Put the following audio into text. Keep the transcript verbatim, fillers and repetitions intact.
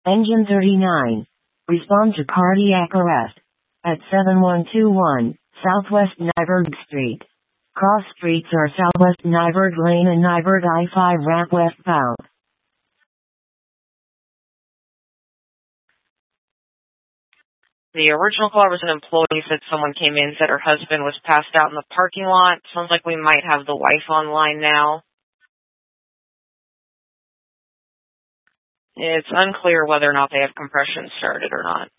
Engine thirty-nine. Respond to cardiac arrest. At seven one two one, Southwest Nyberg Street. Cross streets are Southwest Nyberg Lane and Nyberg I five ramp westbound. The original caller was an employee, said someone came in, said her husband was passed out in the parking lot. Sounds like we might have the wife online now. It's unclear whether or not they have compression started or not.